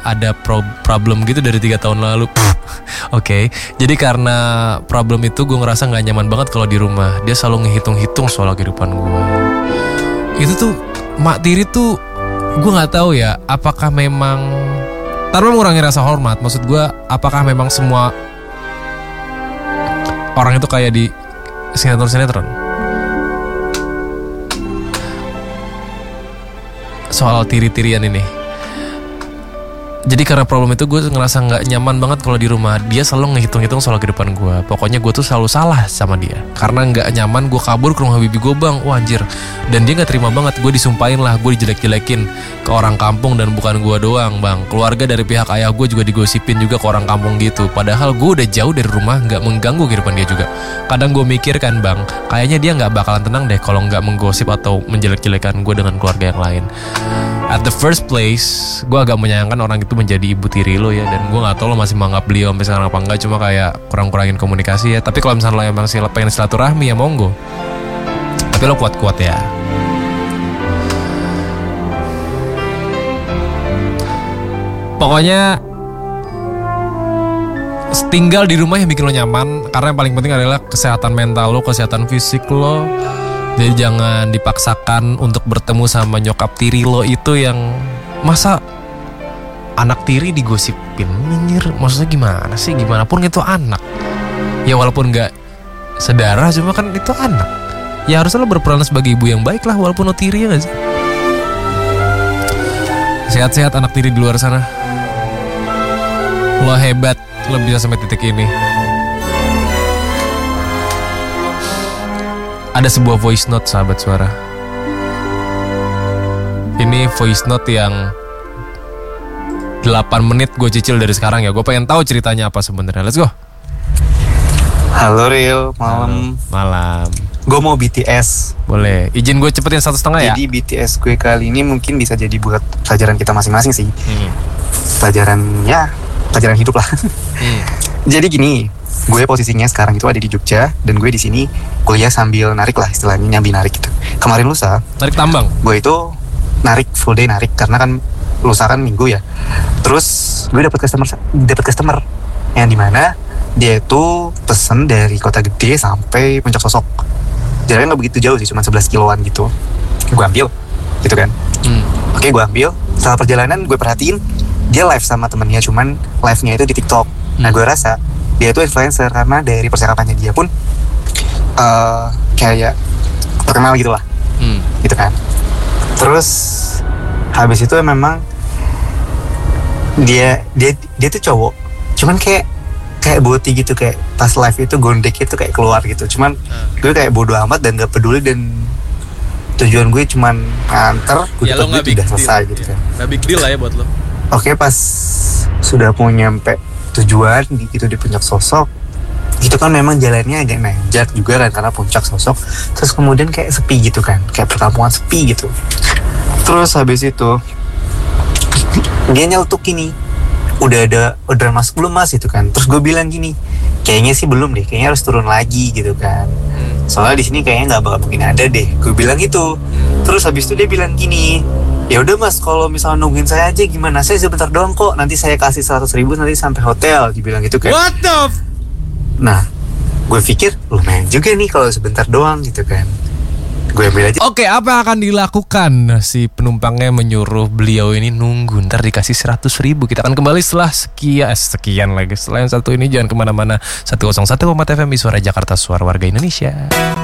ada problem gitu dari 3 tahun lalu. Oke. Jadi karena problem itu gue ngerasa gak nyaman banget kalau di rumah. Dia selalu ngehitung-hitung soal kehidupan gue. Itu tuh Mak Tiri tuh gue gak tahu ya, apakah memang tanpa mengurangi rasa hormat, maksud gue apakah memang semua orang itu kayak di sinetron soal tiri-tirian ini. Jadi karena problem itu gue ngerasa gak nyaman banget kalau di rumah. Dia selalu ngehitung-hitung soal kehidupan gue. Pokoknya gue tuh selalu salah sama dia. Karena gak nyaman gue kabur ke rumah bibi gue bang. Wah anjir. Dan dia gak terima banget. Gue disumpahin lah, gue dijelek-jelekin ke orang kampung. Dan bukan gue doang bang. Keluarga dari pihak ayah gue juga digosipin juga ke orang kampung gitu. Padahal gue udah jauh dari rumah, gak mengganggu kehidupan dia juga. Kadang gue mikir kan bang, kayaknya dia gak bakalan tenang deh kalau gak menggosip atau menjelek-jelekan gue dengan keluarga yang lain. At the first place, gue agak menyayangkan orang itu menjadi ibu tiri lo ya. Dan gue gak tahu lo masih menganggap beliau sampai sekarang apa enggak. Cuma kayak kurang-kurangin komunikasi ya. Tapi kalau misalnya lo emang pengen silaturahmi ya monggo. Tapi lo kuat-kuat ya. Pokoknya tinggal di rumah yang bikin lo nyaman. Karena yang paling penting adalah kesehatan mental lo, kesehatan fisik lo. Jadi jangan dipaksakan untuk bertemu sama nyokap tiri lo itu yang masa anak tiri digosipin, anjir. Maksudnya gimana sih? Gimana pun itu anak. Ya walaupun gak sedarah, cuma kan itu anak. Ya harusnya lo berperan sebagai ibu yang baik lah, walaupun lo tiri ya gak sih? Sehat-sehat anak tiri di luar sana. Lo hebat, lo bisa sampai titik ini. Ada sebuah voice note sahabat suara. Ini voice note yang 8 menit gue cicil dari sekarang ya. Gue pengen tahu ceritanya apa sebenarnya. Let's go. Halo Rio, malam. Malam. Gue mau BTS. Boleh. Izin gue cepetin 1,5 ya. Jadi BTS gue kali ini mungkin bisa jadi buat pelajaran kita masing-masing sih. Pelajaran hidup lah. Jadi gini, gue posisinya sekarang itu ada di Jogja dan gue di sini kuliah sambil narik lah, istilahnya nyambi narik gitu. Kemarin lusa, narik tambang. Gue itu narik full day narik karena kan lusa kan minggu ya. Terus gue dapat customer yang dimana dia itu pesen dari Kota Gede sampai Puncak Sosok. Jaraknya nggak begitu jauh sih, cuma 11 kiloan gitu. Gue ambil, gitu kan. Oke, gue ambil. Setelah perjalanan gue perhatiin dia live sama temennya, cuman live-nya itu di TikTok. Nah gue rasa dia itu influencer karena dari percakapannya dia pun kayak terkenal gitu lah, gitu kan. Terus habis itu memang dia tuh cowok, cuman kayak boti gitu, kayak pas live itu gondek itu kayak keluar gitu. Cuman gue kayak bodo amat dan gak peduli, dan tujuan gue cuman nganter, gue ya, udah selesai gitu kan. Gak big deal lah ya buat lo. Oke, pas sudah mau nyampe tujuan gitu di Puncak Sosok, itu kan memang jalannya agak nanjak juga kan karena Puncak Sosok. Terus kemudian kayak sepi gitu kan, kayak perkampungan sepi gitu. Terus habis itu dia nyeletuk gini, udah masuk belum mas gitu kan. Terus gue bilang gini, kayaknya sih belum deh, kayaknya harus turun lagi gitu kan. Soalnya di sini kayaknya nggak bakal mungkin ada deh. Gue bilang gitu. Terus habis itu dia bilang gini, ya udah mas, kalau misalnya nungguin saya aja gimana? Saya sebentar doang kok. Nanti saya kasih 100.000 nanti sampai hotel. Dibilang gitu kan. What the Nah, gue pikir lumayan juga nih kalau sebentar doang gitu kan. Gue ambil aja. Oke, apa yang akan dilakukan? Si penumpangnya menyuruh beliau ini nunggu, ntar dikasih 100.000. Kita akan kembali setelah sekian lagi. Setelah yang satu ini jangan kemana-mana. 101,4 FM Suara Jakarta, suara warga Indonesia.